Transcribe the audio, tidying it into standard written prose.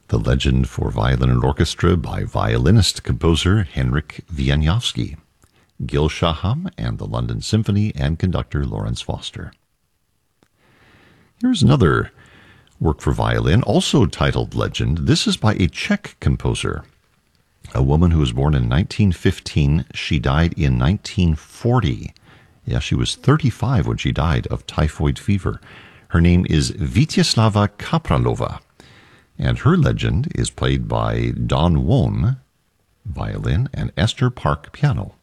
The Legend for Violin and Orchestra by violinist-composer Henryk Wieniawski, Gil Shaham and the London Symphony, and conductor Lawrence Foster. Here's another work for violin, also titled Legend. This is by a Czech composer, a woman who was born in 1915. She died in 1940. Yeah, she was 35 when she died of typhoid fever. Her name is Vítězslava Kapralova, and her Legend is played by Don Won, violin, and Esther Park, piano.